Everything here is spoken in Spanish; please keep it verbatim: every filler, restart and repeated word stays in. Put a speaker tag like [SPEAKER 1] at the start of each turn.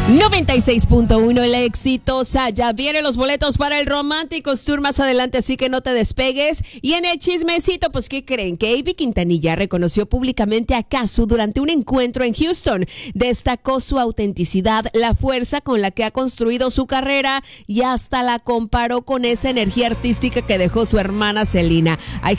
[SPEAKER 1] noventa y seis punto uno, la exitosa. Ya vienen los boletos para el Románticos Tour más adelante, así que no te despegues. Y en el chismecito, pues, ¿qué creen? Que Ivy Quintanilla reconoció públicamente a Cazzu durante un encuentro en Houston. Destacó su autenticidad, la fuerza con la que ha construido su carrera y hasta la comparó con esa energía artística que dejó su hermana Selena. Hay